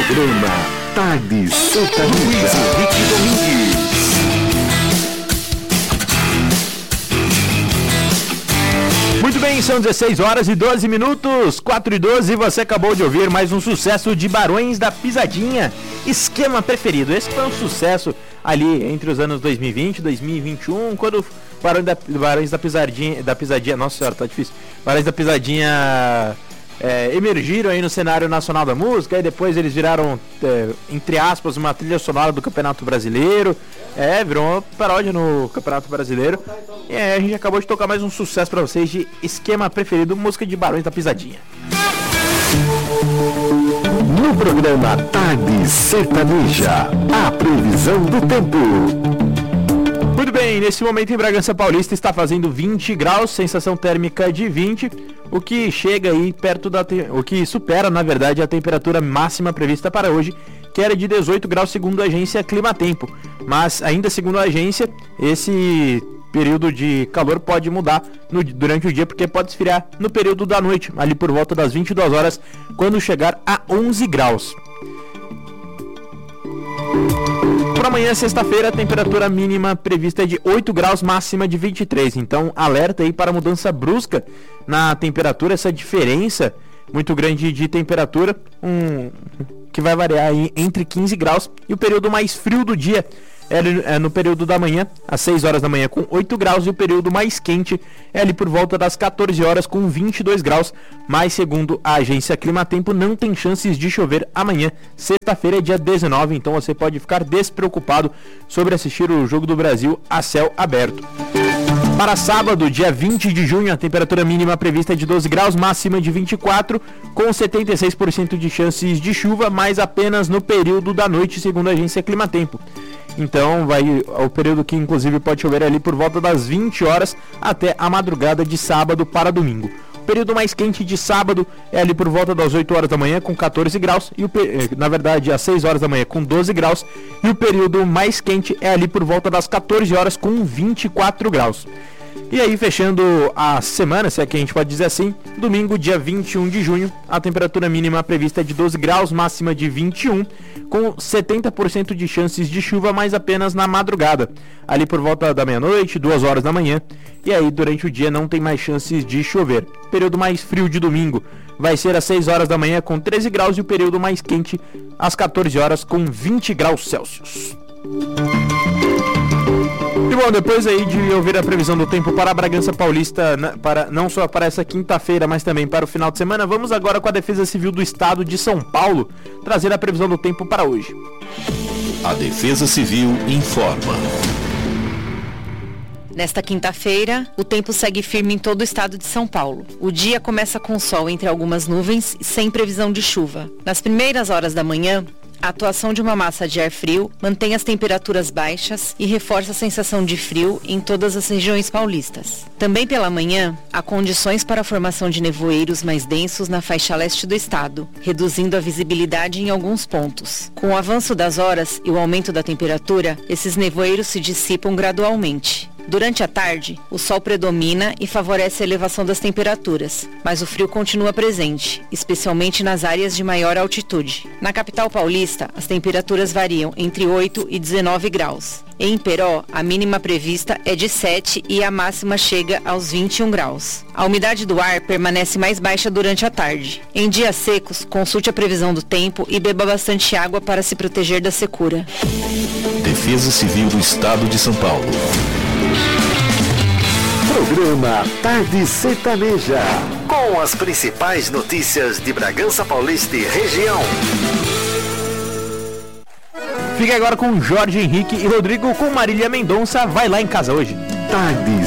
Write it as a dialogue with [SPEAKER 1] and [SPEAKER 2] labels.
[SPEAKER 1] Programa Tarde Sertaneja. Henrique Domingues.
[SPEAKER 2] Muito bem, são 16 horas e 12 minutos, 4 e 12, e você acabou de ouvir mais um sucesso de Barões da Pisadinha, Esquema Preferido. Esse foi um sucesso ali entre os anos 2020 e 2021, quando Barões da Pisadinha, nossa senhora, tá difícil, Barões da Pisadinha emergiram aí no cenário nacional da música, e depois eles viraram, entre aspas, uma trilha sonora do Campeonato Brasileiro, virou uma paródia no Campeonato Brasileiro, e a gente acabou de tocar mais um sucesso pra vocês de Esquema Preferido, música de Barões da Pisadinha.
[SPEAKER 1] No programa Tarde Sertaneja, a previsão do tempo.
[SPEAKER 2] Muito bem, nesse momento em Bragança Paulista está fazendo 20 graus, sensação térmica de 20, o que chega aí perto o que supera, na verdade, a temperatura máxima prevista para hoje, que era de 18 graus segundo a agência Climatempo. Mas ainda segundo a agência, esse período de calor pode mudar durante o dia, porque pode esfriar no período da noite, ali por volta das 22 horas, quando chegar a 11 graus. Para amanhã, sexta-feira, a temperatura mínima prevista é de 8 graus, máxima de 23. Então, alerta aí para mudança brusca na temperatura, essa diferença muito grande de temperatura, que vai variar aí entre 15 graus. E o período mais frio do dia é no período da manhã, às 6 horas da manhã, com 8 graus. E o período mais quente é ali por volta das 14 horas, com 22 graus. Mas, segundo a agência Climatempo, não tem chances de chover amanhã. Sexta-feira é dia 19, então você pode ficar despreocupado sobre assistir o Jogo do Brasil a céu aberto. Para sábado, dia 20 de junho, a temperatura mínima prevista é de 12 graus, máxima de 24, com 76% de chances de chuva, mas apenas no período da noite, segundo a agência Climatempo. Então, o período que inclusive pode chover ali por volta das 20 horas até a madrugada de sábado para domingo. O período mais quente de sábado é ali por volta das 8 horas da manhã com 14 graus, na verdade às 6 horas da manhã com 12 graus, e o período mais quente é ali por volta das 14 horas com 24 graus. E aí, fechando a semana, se é que a gente pode dizer assim, domingo, dia 21 de junho, a temperatura mínima prevista é de 12 graus, máxima de 21, com 70% de chances de chuva, mas apenas na madrugada, ali por volta da meia-noite, 2 horas da manhã, e aí durante o dia não tem mais chances de chover. O período mais frio de domingo vai ser às 6 horas da manhã com 13 graus e o período mais quente às 14 horas com 20 graus Celsius. E bom, depois aí de ouvir a previsão do tempo para a Bragança Paulista, não só para essa quinta-feira, mas também para o final de semana, vamos agora com a Defesa Civil do Estado de São Paulo trazer a previsão do tempo para hoje.
[SPEAKER 1] A Defesa Civil informa.
[SPEAKER 3] Nesta quinta-feira, o tempo segue firme em todo o estado de São Paulo. O dia começa com sol entre algumas nuvens, sem previsão de chuva. Nas primeiras horas da manhã, a atuação de uma massa de ar frio mantém as temperaturas baixas e reforça a sensação de frio em todas as regiões paulistas. Também pela manhã, há condições para a formação de nevoeiros mais densos na faixa leste do estado, reduzindo a visibilidade em alguns pontos. Com o avanço das horas e o aumento da temperatura, esses nevoeiros se dissipam gradualmente. Durante a tarde, o sol predomina e favorece a elevação das temperaturas, mas o frio continua presente, especialmente nas áreas de maior altitude. Na capital paulista, as temperaturas variam entre 8 e 19 graus. Em Peró, a mínima prevista é de 7 e a máxima chega aos 21 graus. A umidade do ar permanece mais baixa durante a tarde. Em dias secos, consulte a previsão do tempo e beba bastante água para se proteger da secura.
[SPEAKER 1] Defesa Civil do Estado de São Paulo. Programa Tarde Sertaneja, com as principais notícias de Bragança Paulista e região.
[SPEAKER 2] Fique agora com Jorge Henrique e Rodrigo com Marília Mendonça. Vai lá em casa hoje.
[SPEAKER 1] Tarde